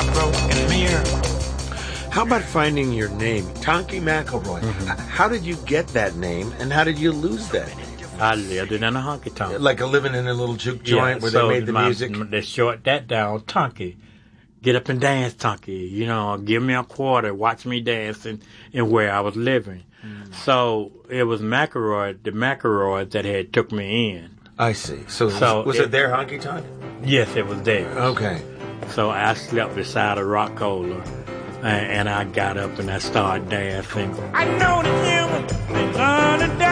a broken mirror. How about finding your name, Tonky McElroy? How did you get that name, and how did you lose that name? I lived in a honky tonk. Like living in a little juke joint where they made the music? They short that down, Tonky. Get up and dance, Tonky. You know, give me a quarter, watch me dance in where I was living. So it was McElroy, the McElroys that had took me in. I see. So was it their honky tonk? Yes, it was theirs. Okay. So I slept beside a rock cola. And I got up and I started dancing. I know the human is on a